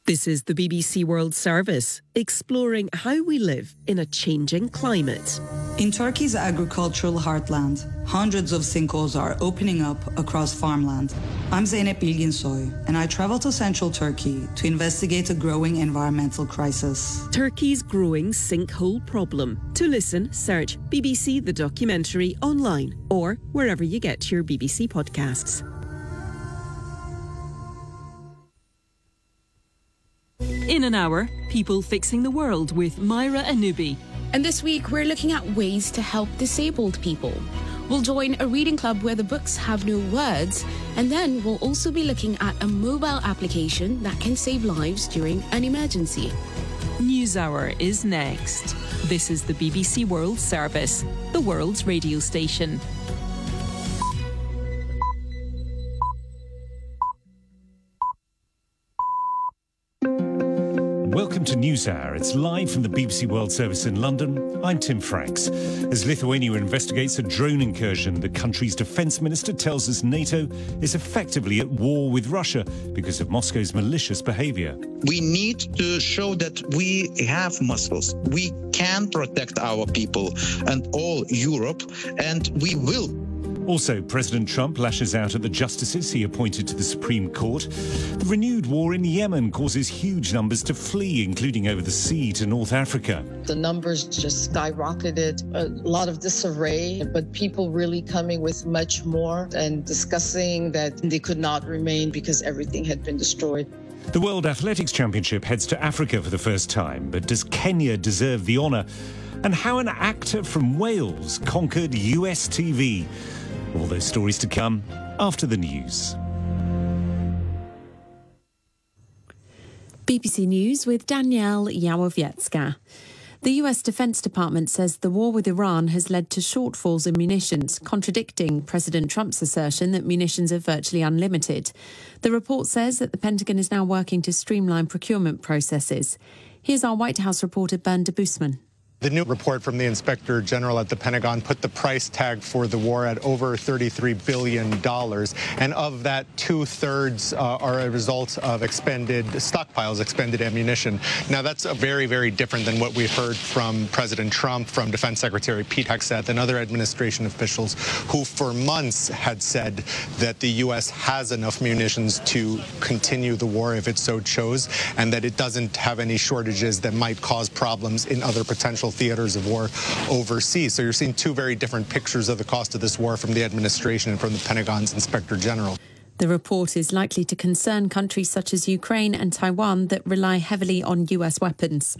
This is the BBC World Service, exploring how we live in a changing climate. In Turkey's agricultural heartland, hundreds of sinkholes are opening up across farmland. I'm Zeynep Bilginsoy, and I travel to central Turkey to investigate a growing environmental crisis. Turkey's growing sinkhole problem. To listen, search BBC The Documentary online or wherever you get your BBC podcasts. In an hour, People Fixing the World with Myra Anubi. And this week, we're looking at ways to help disabled people. We'll join a reading club where the books have no words, and then we'll also be looking at a mobile application that can save lives during an emergency. NewsHour is next. This is the BBC World Service, the world's radio station. Welcome to NewsHour. It's live from the BBC World Service in London. I'm Tim Franks. As Lithuania investigates a drone incursion, the country's defence minister tells us NATO is effectively at war with Russia because of Moscow's malicious behaviour. We need to show that we have muscles. We can protect our people and all Europe, and we will. Also, President Trump lashes out at the justices he appointed to the Supreme Court. The renewed war in Yemen causes huge numbers to flee, including over the sea to North Africa. The numbers just skyrocketed, a lot of disarray, but people really coming with much more and discussing that they could not remain because everything had been destroyed. The World Athletics Championship heads to Africa for the first time, but does Kenya deserve the honour? And how an actor from Wales conquered US TV. All those stories to come after the news. BBC News with Danielle Yawowiecka. The US Defense Department says the war with Iran has led to shortfalls in munitions, contradicting President Trump's assertion that munitions are virtually unlimited. The report says that the Pentagon is now working to streamline procurement processes. Here's our White House reporter Bernd Debusman. The new report from the Inspector General at the Pentagon put the price tag for the war at over $33 billion. And of that, 2/3 are a result of expended stockpiles, expended ammunition. Now, that's very, very different than what we heard from President Trump, from Defense Secretary Pete Hegseth, and other administration officials who for months had said that the U.S. has enough munitions to continue the war if it so chose, and that it doesn't have any shortages that might cause problems in other potential theaters of war overseas. So you're seeing two very different pictures of the cost of this war from the administration and from the Pentagon's Inspector General. The report is likely to concern countries such as Ukraine and Taiwan that rely heavily on US weapons.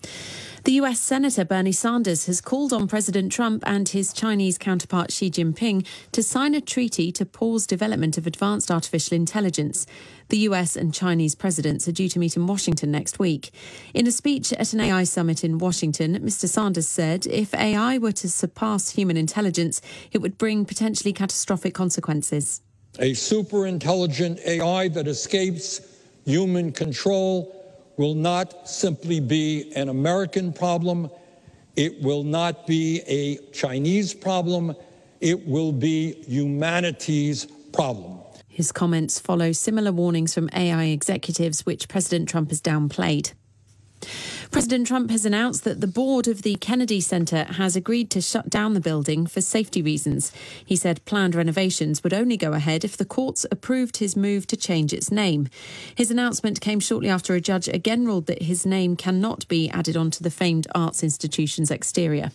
The US Senator Bernie Sanders has called on President Trump and his Chinese counterpart Xi Jinping to sign a treaty to pause development of advanced artificial intelligence. The US and Chinese presidents are due to meet in Washington next week. In a speech at an AI summit in Washington, Mr. Sanders said if AI were to surpass human intelligence, it would bring potentially catastrophic consequences. A super-intelligent AI that escapes human control will not simply be an American problem. It will not be a Chinese problem. It will be humanity's problem. His comments follow similar warnings from AI executives, which President Trump has downplayed. President Trump has announced that the board of the Kennedy Center has agreed to shut down the building for safety reasons. He said planned renovations would only go ahead if the courts approved his move to change its name. His announcement came shortly after a judge again ruled that his name cannot be added onto the famed arts institution's exterior.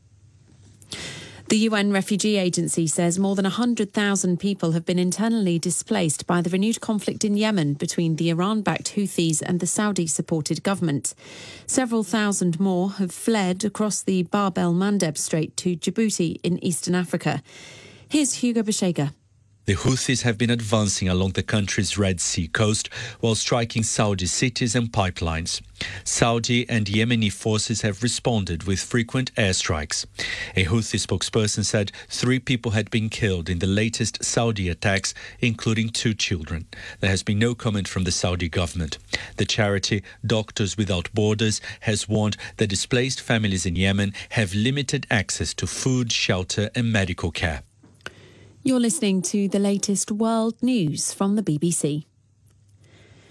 The UN Refugee Agency says more than 100,000 people have been internally displaced by the renewed conflict in Yemen between the Iran-backed Houthis and the Saudi-supported government. Several thousand more have fled across the Bab el-Mandeb Strait to Djibouti in eastern Africa. Here's Hugo Bashega. The Houthis have been advancing along the country's Red Sea coast while striking Saudi cities and pipelines. Saudi and Yemeni forces have responded with frequent airstrikes. A Houthi spokesperson said 3 people had been killed in the latest Saudi attacks, including 2 children. There has been no comment from the Saudi government. The charity Doctors Without Borders has warned that displaced families in Yemen have limited access to food, shelter and medical care. You're listening to the latest world news from the BBC.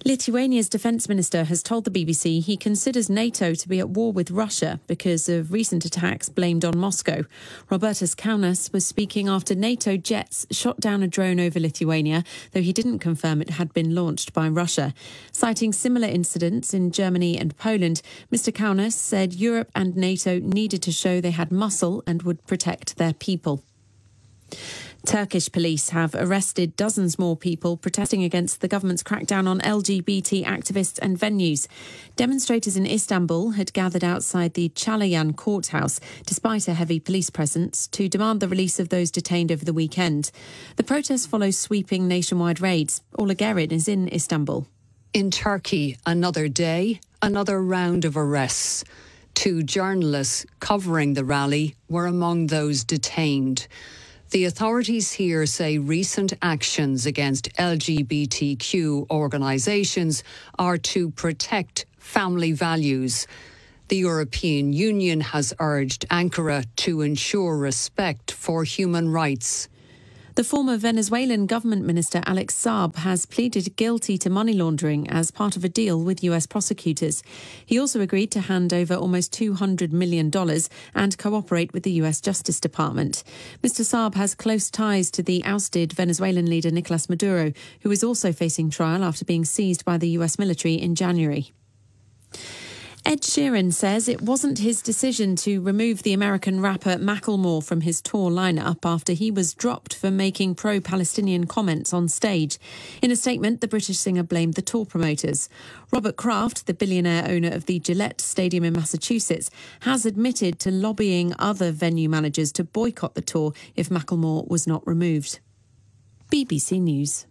Lithuania's defence minister has told the BBC he considers NATO to be at war with Russia because of recent attacks blamed on Moscow. Robertas Kaunas was speaking after NATO jets shot down a drone over Lithuania, though he didn't confirm it had been launched by Russia. Citing similar incidents in Germany and Poland, Mr. Kaunas said Europe and NATO needed to show they had muscle and would protect their people. Turkish police have arrested dozens more people protesting against the government's crackdown on LGBT activists and venues. Demonstrators in Istanbul had gathered outside the Çağlayan courthouse, despite a heavy police presence, to demand the release of those detained over the weekend. The protest follows sweeping nationwide raids. Ola Gerin is in Istanbul. In Turkey, another day, another round of arrests. 2 journalists covering the rally were among those detained. The authorities here say recent actions against LGBTQ organisations are to protect family values. The European Union has urged Ankara to ensure respect for human rights. The former Venezuelan government minister Alex Saab has pleaded guilty to money laundering as part of a deal with US prosecutors. He also agreed to hand over almost $200 million and cooperate with the US Justice Department. Mr. Saab has close ties to the ousted Venezuelan leader Nicolas Maduro, who is also facing trial after being seized by the US military in January. Ed Sheeran says it wasn't his decision to remove the American rapper Macklemore from his tour lineup after he was dropped for making pro-Palestinian comments on stage. In a statement, the British singer blamed the tour promoters. Robert Kraft, the billionaire owner of the Gillette Stadium in Massachusetts, has admitted to lobbying other venue managers to boycott the tour if Macklemore was not removed. BBC News.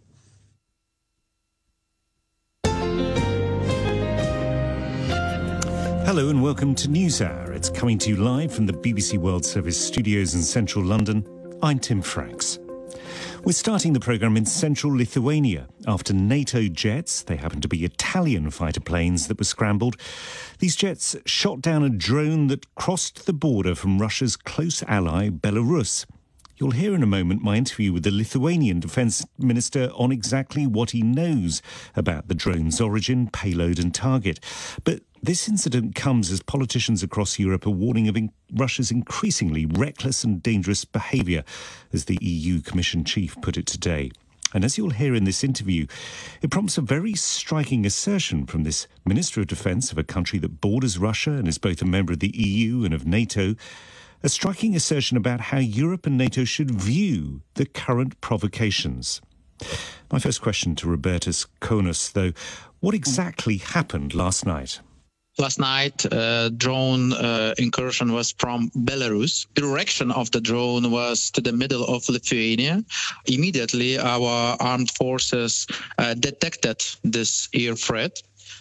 Hello and welcome to NewsHour. It's coming to you live from the BBC World Service studios in central London. I'm Tim Franks. We're starting the programme in central Lithuania. After NATO jets, they happen to be Italian fighter planes that were scrambled. These jets shot down a drone that crossed the border from Russia's close ally, Belarus. You'll hear in a moment my interview with the Lithuanian Defence Minister on exactly what he knows about the drone's origin, payload and target. But this incident comes as politicians across Europe are warning of Russia's increasingly reckless and dangerous behaviour, as the EU Commission chief put it today. And as you'll hear in this interview, it prompts a very striking assertion from this Minister of Defence of a country that borders Russia and is both a member of the EU and of NATO, a striking assertion about how Europe and NATO should view the current provocations. My first question to Robertas Kaunas, though, what exactly happened last night? Last night, drone incursion was from Belarus. The direction of the drone was to the middle of Lithuania. Immediately, our armed forces detected this air threat.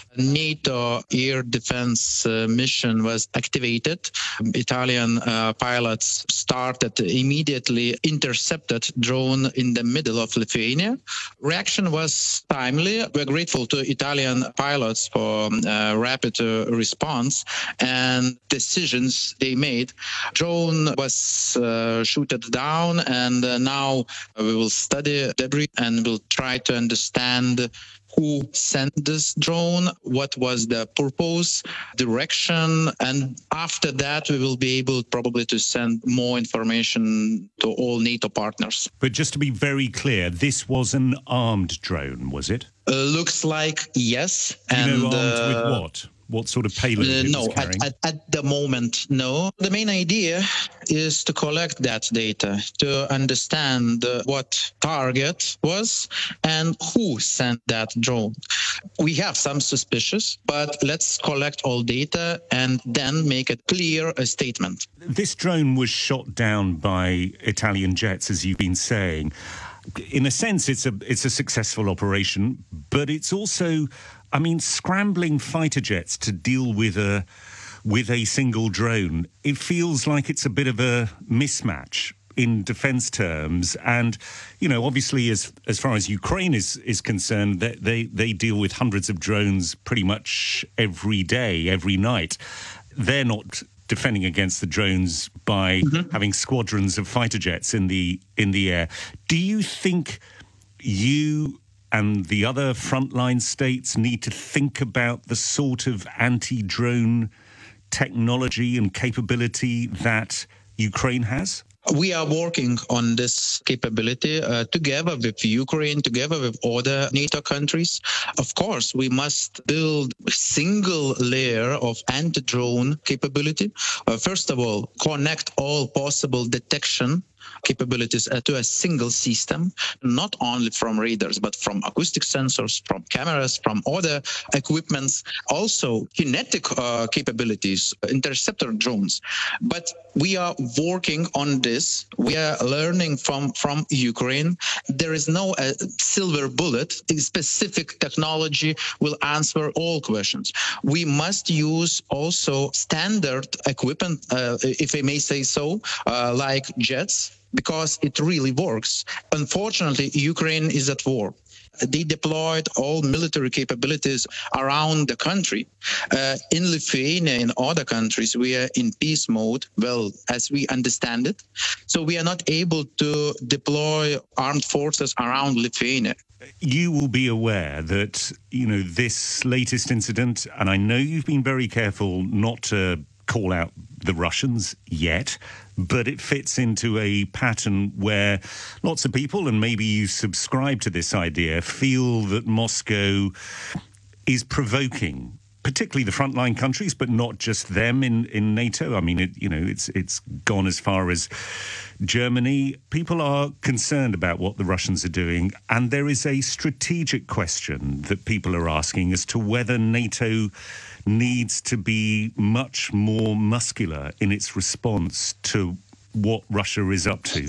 NATO air defense mission was activated. Italian pilots started immediately intercepted drone in the middle of Lithuania. Reaction was timely. We're grateful to Italian pilots for rapid response and decisions they made. Drone was shooted down, and now we will study debris and we'll try to understand who sent this drone, what was the purpose, direction, and after that we will be able probably to send more information to all NATO partners. But just to be very clear, this was an armed drone, was it? Looks like yes. Armed with what? What sort of payload it was carrying? At the moment, no. The main idea is to collect that data, to understand what target was and who sent that drone. We have some suspicions, but let's collect all data and then make a clear statement. This drone was shot down by Italian jets, as you've been saying. In a sense, it's a successful operation, but it's also, I mean, scrambling fighter jets to deal with a single drone. It feels like it's a bit of a mismatch in defence terms, and you know, obviously, as far as Ukraine is concerned, they deal with hundreds of drones pretty much every day, every night. They're not defending against the drones by having squadrons of fighter jets in the air. Do you think you and the other frontline states need to think about the sort of anti-drone technology and capability that Ukraine has? We are working on this capability together with Ukraine, together with other NATO countries. Of course, we must build a single layer of anti-drone capability. First of all, connect all possible detection capabilities to a single system, not only from radars, but from acoustic sensors, from cameras, from other equipments, also kinetic capabilities, interceptor drones. But we are working on this. We are learning from Ukraine. There is no silver bullet. A specific technology will answer all questions. We must use also standard equipment, if I may say so, like jets, because it really works. Unfortunately, Ukraine is at war. They deployed all military capabilities around the country. In Lithuania, in other countries, we are in peace mode, well, as we understand it. So we are not able to deploy armed forces around Lithuania. You will be aware that, this latest incident, and I know you've been very careful not to call out the Russians yet, but it fits into a pattern where lots of people, and maybe you subscribe to this idea, feel that Moscow is provoking, particularly the frontline countries, but not just them in NATO. I mean, it's gone as far as Germany. People are concerned about what the Russians are doing, and there is a strategic question that people are asking as to whether NATO needs to be much more muscular in its response to what Russia is up to,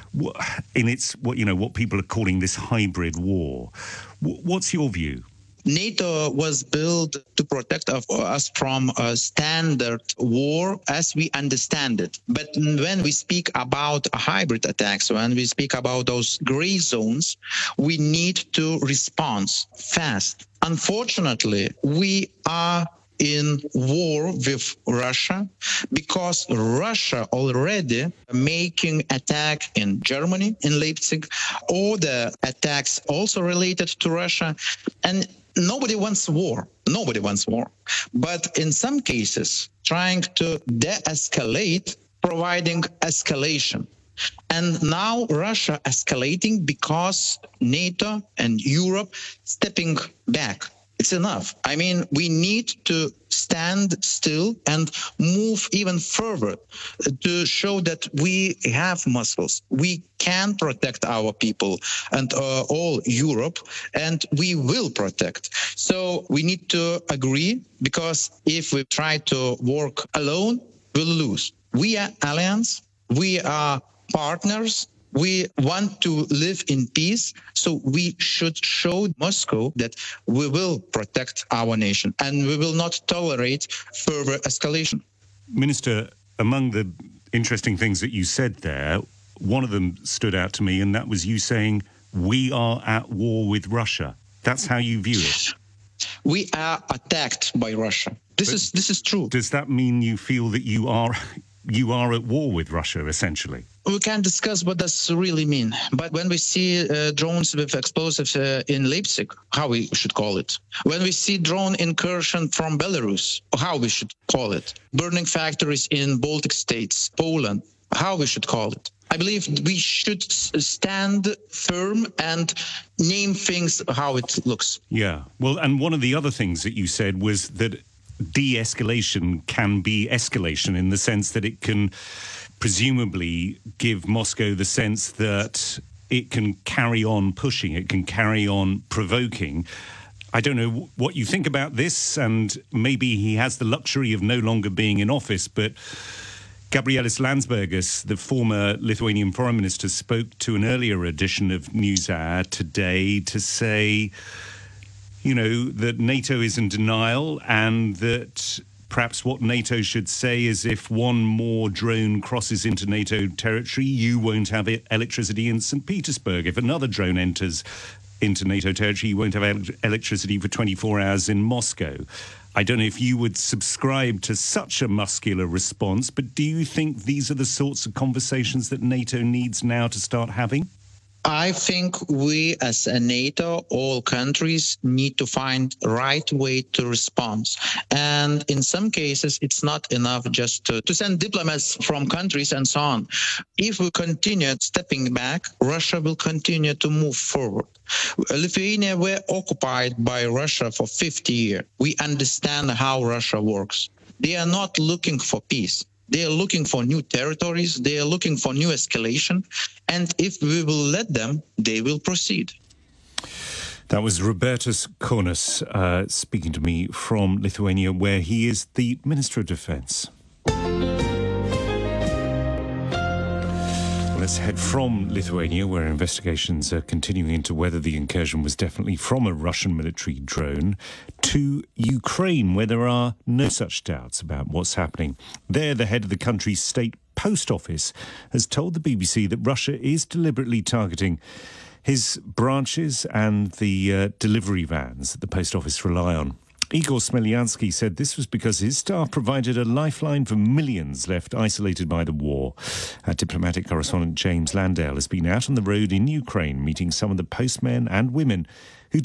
what people are calling this hybrid war. What's your view? NATO was built to protect us from a standard war as we understand it. But when we speak about hybrid attacks, when we speak about those gray zones, we need to respond fast. Unfortunately, we are in war with Russia because Russia already making attack in Germany, in Leipzig, or the attacks also related to Russia. And nobody wants war. Nobody wants war. But in some cases, trying to de-escalate, providing escalation. And now Russia escalating because NATO and Europe stepping back. It's enough. I mean, we need to stand still and move even further to show that we have muscles. We can protect our people and all Europe, and we will protect. So we need to agree, because if we try to work alone, we'll lose. We are alliance. We are partners. We want to live in peace, so we should show Moscow that we will protect our nation and we will not tolerate further escalation. Minister, among the interesting things that you said there, one of them stood out to me, and that was you saying, we are at war with Russia. That's how you view it. We are attacked by Russia. This is true. Does that mean you feel that you are at war with Russia, essentially? We can discuss what does really mean. But when we see drones with explosives in Leipzig, how we should call it? When we see drone incursion from Belarus, how we should call it? Burning factories in Baltic states, Poland, how we should call it? I believe we should stand firm and name things how it looks. Yeah. Well, and one of the other things that you said was that de-escalation can be escalation, in the sense that it can presumably give Moscow the sense that it can carry on pushing, it can carry on provoking. I don't know what you think about this, and maybe he has the luxury of no longer being in office, but Gabrielius Landsbergis, the former Lithuanian foreign minister, spoke to an earlier edition of NewsHour today to say, that NATO is in denial, and that perhaps what NATO should say is, if one more drone crosses into NATO territory, you won't have electricity in St. Petersburg. If another drone enters into NATO territory, you won't have electricity for 24 hours in Moscow. I don't know if you would subscribe to such a muscular response, but do you think these are the sorts of conversations that NATO needs now to start having? I think we as a NATO, all countries need to find the right way to respond. And in some cases, it's not enough just to send diplomats from countries and so on. If we continue stepping back, Russia will continue to move forward. Lithuania were occupied by Russia for 50 years. We understand how Russia works. They are not looking for peace. They are looking for new territories. They are looking for new escalation. And if we will let them, they will proceed. That was Robertas Kaunas speaking to me from Lithuania, where he is the Minister of Defence. Let's head from Lithuania, where investigations are continuing into whether the incursion was definitely from a Russian military drone, to Ukraine, where there are no such doubts about what's happening. There, the head of the country's state post office has told the BBC that Russia is deliberately targeting his branches and the delivery vans that the post office rely on. Igor Smeliansky said this was because his staff provided a lifeline for millions left isolated by the war. Our diplomatic correspondent James Landale has been out on the road in Ukraine meeting some of the postmen and women who